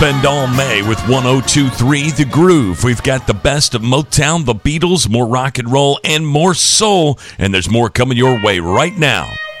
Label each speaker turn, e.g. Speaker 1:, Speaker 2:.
Speaker 1: spend all May with 102.3 The Groove. We've got the best of Motown, the Beatles, more rock and roll, and more soul. And there's more coming your way right now.